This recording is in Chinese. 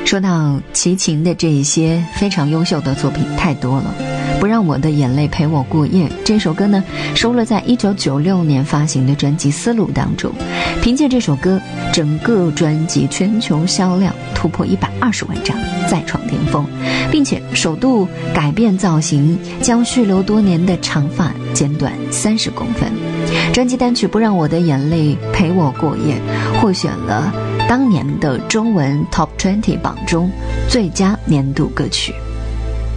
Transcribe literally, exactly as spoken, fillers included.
说到齐秦的这一些非常优秀的作品太多了，不让我的眼泪陪我过夜这首歌呢，收录在一九九六年发行的专辑《丝路》当中。凭借这首歌，整个专辑全球销量突破一百二十万张，再创巅峰，并且首度改变造型，将蓄留多年的长发剪短三十公分。专辑单曲《不让我的眼泪陪我过夜》获选了当年的中文 Top 二十榜中最佳年度歌曲。